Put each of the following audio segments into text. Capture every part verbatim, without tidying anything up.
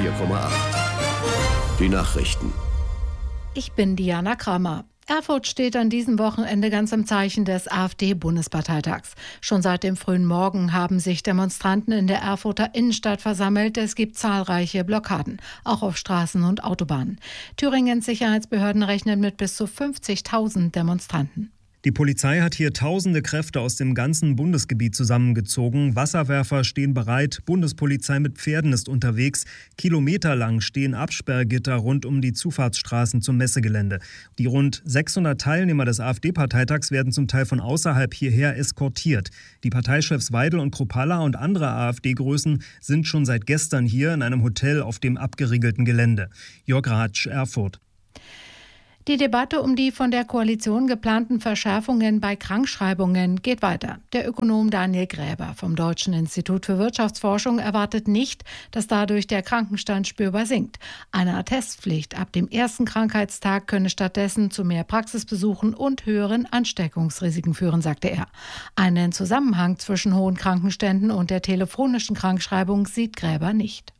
vier Komma acht. Die Nachrichten. Ich bin Diana Kramer. Erfurt steht an diesem Wochenende ganz im Zeichen des AfD-Bundesparteitags. Schon seit dem frühen Morgen haben sich Demonstranten in der Erfurter Innenstadt versammelt. Es gibt zahlreiche Blockaden, auch auf Straßen und Autobahnen. Thüringens Sicherheitsbehörden rechnen mit bis zu fünfzigtausend Demonstranten. Die Polizei hat hier tausende Kräfte aus dem ganzen Bundesgebiet zusammengezogen. Wasserwerfer stehen bereit, Bundespolizei mit Pferden ist unterwegs. Kilometerlang stehen Absperrgitter rund um die Zufahrtsstraßen zum Messegelände. Die rund sechshundert Teilnehmer des AfD-Parteitags werden zum Teil von außerhalb hierher eskortiert. Die Parteichefs Weidel und Kruppalla und andere AfD-Größen sind schon seit gestern hier in einem Hotel auf dem abgeriegelten Gelände. Jörg Ratsch, Erfurt. Die Debatte um die von der Koalition geplanten Verschärfungen bei Krankschreibungen geht weiter. Der Ökonom Daniel Gräber vom Deutschen Institut für Wirtschaftsforschung erwartet nicht, dass dadurch der Krankenstand spürbar sinkt. Eine Attestpflicht ab dem ersten Krankheitstag könne stattdessen zu mehr Praxisbesuchen und höheren Ansteckungsrisiken führen, sagte er. Einen Zusammenhang zwischen hohen Krankenständen und der telefonischen Krankschreibung sieht Gräber nicht.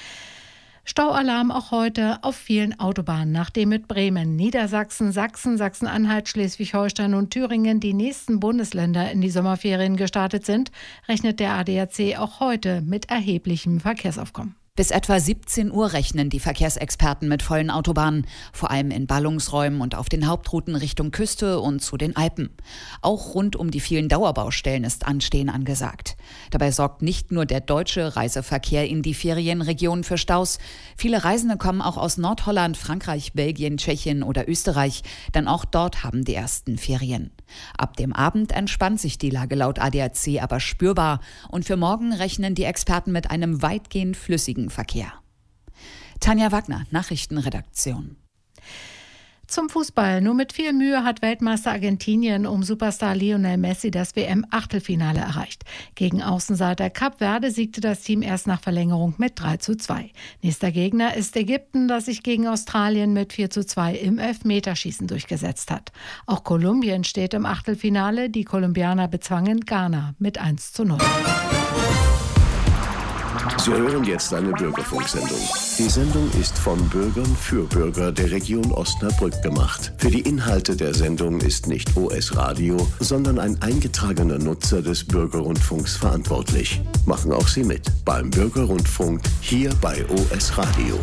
Staualarm auch heute auf vielen Autobahnen, nachdem mit Bremen, Niedersachsen, Sachsen, Sachsen-Anhalt, Schleswig-Holstein und Thüringen die nächsten Bundesländer in die Sommerferien gestartet sind, rechnet der A D A C auch heute mit erheblichem Verkehrsaufkommen. Bis etwa siebzehn Uhr rechnen die Verkehrsexperten mit vollen Autobahnen, vor allem in Ballungsräumen und auf den Hauptrouten Richtung Küste und zu den Alpen. Auch rund um die vielen Dauerbaustellen ist Anstehen angesagt. Dabei sorgt nicht nur der deutsche Reiseverkehr in die Ferienregionen für Staus. Viele Reisende kommen auch aus Nordholland, Frankreich, Belgien, Tschechien oder Österreich, denn auch dort haben die ersten Ferien. Ab dem Abend entspannt sich die Lage laut A D A C aber spürbar und für morgen rechnen die Experten mit einem weitgehend flüssigen Verkehr. Tanja Wagner, Nachrichtenredaktion. Zum Fußball. Nur mit viel Mühe hat Weltmeister Argentinien um Superstar Lionel Messi das W M-Achtelfinale erreicht. Gegen Außenseiter Kap Verde siegte das Team erst nach Verlängerung mit drei zu zwei. Nächster Gegner ist Ägypten, das sich gegen Australien mit vier zu zwei im Elfmeterschießen durchgesetzt hat. Auch Kolumbien steht im Achtelfinale. Die Kolumbianer bezwangen Ghana mit eins zu null. Sie hören jetzt eine Bürgerfunksendung. Die Sendung ist von Bürgern für Bürger der Region Osnabrück gemacht. Für die Inhalte der Sendung ist nicht O S Radio, sondern ein eingetragener Nutzer des Bürgerrundfunks verantwortlich. Machen auch Sie mit beim Bürgerrundfunk hier bei O S Radio.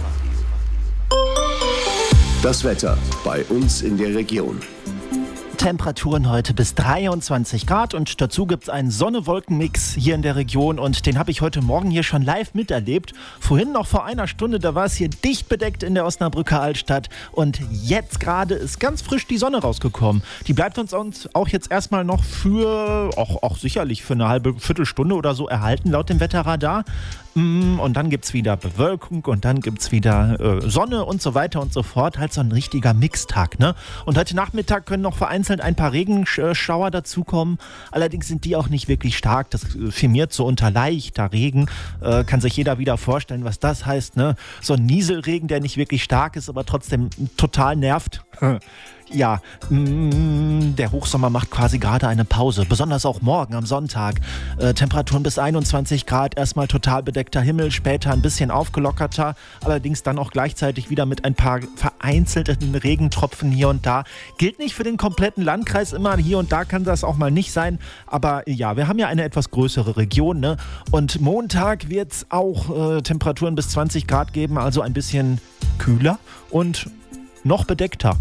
Das Wetter bei uns in der Region. Temperaturen heute bis dreiundzwanzig Grad und dazu gibt es einen Sonne-Wolken-Mix hier in der Region und den habe ich heute Morgen hier schon live miterlebt. Vorhin noch vor einer Stunde, da war es hier dicht bedeckt in der Osnabrücker Altstadt und jetzt gerade ist ganz frisch die Sonne rausgekommen. Die bleibt uns auch jetzt erstmal noch für, auch, auch sicherlich für eine halbe Viertelstunde oder so erhalten laut dem Wetterradar. Und dann gibt es wieder Bewölkung und dann gibt es wieder äh, Sonne und so weiter und so fort. Halt so ein richtiger Mixtag, ne? Und heute Nachmittag können noch vereinzelt ein paar Regenschauer dazukommen. Allerdings sind die auch nicht wirklich stark. Das firmiert so unter leichter Regen. Äh, kann sich jeder wieder vorstellen, was das heißt, ne? So ein Nieselregen, der nicht wirklich stark ist, aber trotzdem total nervt. Ja, der Hochsommer macht quasi gerade eine Pause, besonders auch morgen am Sonntag. Äh, Temperaturen bis einundzwanzig Grad, erstmal total bedeckter Himmel, später ein bisschen aufgelockerter, allerdings dann auch gleichzeitig wieder mit ein paar vereinzelten Regentropfen hier und da. Gilt nicht für den kompletten Landkreis immer, hier und da kann das auch mal nicht sein, aber ja, wir haben ja eine etwas größere Region, ne? Und Montag wird es auch äh, Temperaturen bis zwanzig Grad geben, also ein bisschen kühler und noch bedeckter.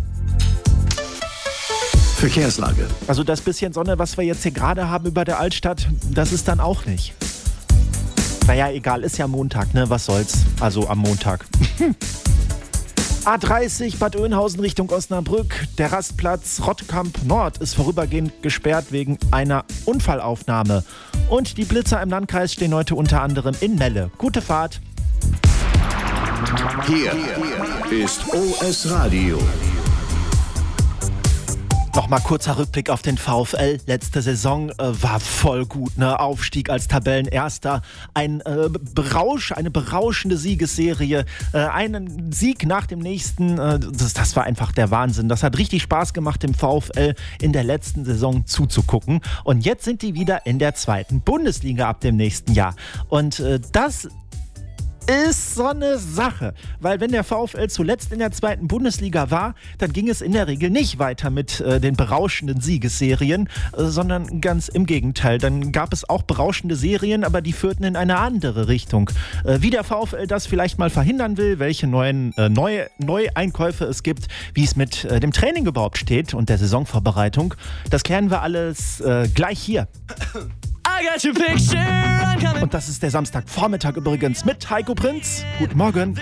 Verkehrslage. Also das bisschen Sonne, was wir jetzt hier gerade haben über der Altstadt, das ist dann auch nicht. Naja, egal, ist ja Montag, ne? Was soll's? Also am Montag. A dreißig Bad Oeynhausen Richtung Osnabrück. Der Rastplatz Rottkamp Nord ist vorübergehend gesperrt wegen einer Unfallaufnahme. Und die Blitzer im Landkreis stehen heute unter anderem in Melle. Gute Fahrt. Hier ist O S Radio. Nochmal kurzer Rückblick auf den VfL. Letzte Saison äh, war voll gut, ne? Aufstieg als Tabellenerster, ein äh, Berausch, eine berauschende Siegesserie, äh, einen Sieg nach dem nächsten. Äh, das, das war einfach der Wahnsinn. Das hat richtig Spaß gemacht, dem VfL in der letzten Saison zuzugucken. Und jetzt sind die wieder in der zweiten Bundesliga ab dem nächsten Jahr. Und äh, das ist so eine Sache, weil wenn der VfL zuletzt in der zweiten Bundesliga war, dann ging es in der Regel nicht weiter mit äh, den berauschenden Siegesserien, äh, sondern ganz im Gegenteil. Dann gab es auch berauschende Serien, aber die führten in eine andere Richtung. Äh, wie der VfL das vielleicht mal verhindern will, welche neuen äh, neue Neueinkäufe es gibt, wie es mit äh, dem Training überhaupt steht und der Saisonvorbereitung, das klären wir alles äh, gleich hier. Und das ist der Samstagvormittag übrigens mit Heiko Prinz. Guten Morgen.